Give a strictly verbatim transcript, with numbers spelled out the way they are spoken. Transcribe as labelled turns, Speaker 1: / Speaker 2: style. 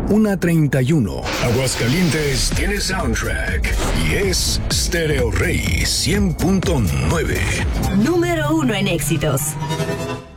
Speaker 1: una treinta y uno. Aguascalientes tiene soundtrack y es Stereo Rey cien punto nueve.
Speaker 2: Número uno en éxitos.